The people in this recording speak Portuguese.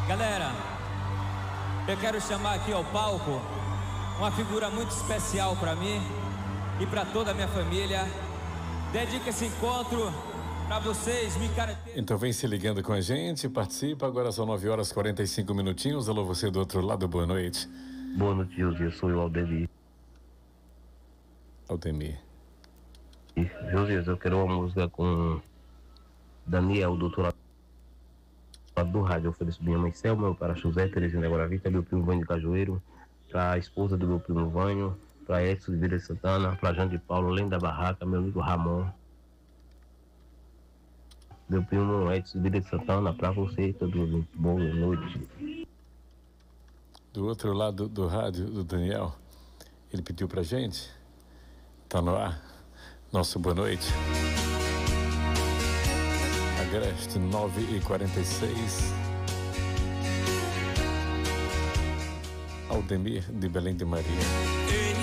Galera, eu quero chamar aqui ao palco uma figura muito especial para mim e para toda a minha família. Dedico esse encontro para vocês, me caracterizam. Então vem se ligando com a gente, participa. Agora são 9h45. Alô, você do outro lado, boa noite. Boa noite, José. Sou eu, Aldemir. Aldemir. José, eu quero uma música com Daniel, doutor do rádio. Eu ofereço minha mãe Selma, meu para José, Terezinha Guaravita, meu primo Vânio de Cajueiro, para a esposa do meu primo Vânio, para Edson de Vila Santana, para Jean de Paulo, além da Barraca, meu amigo Ramon, meu primo Edson de Vila Santana, para você, todo mundo. Boa noite. Do outro lado do rádio, do Daniel, ele pediu pra gente. Tá no ar, nosso boa noite. Agreste 9h46. Aldemir de Belém de Maria.